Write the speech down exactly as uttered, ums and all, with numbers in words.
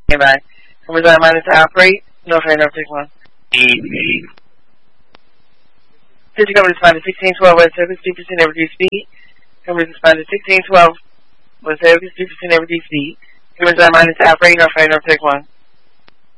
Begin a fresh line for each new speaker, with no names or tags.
Standby. Numbers are minus to operate. No fair, no take one. City Company responded sixteen twelve West Circus, three percent over reduced speed. Company responded sixteen twelve West Circus, three percent over reduced speed. Numbers are minus to operate. No fair, no take one.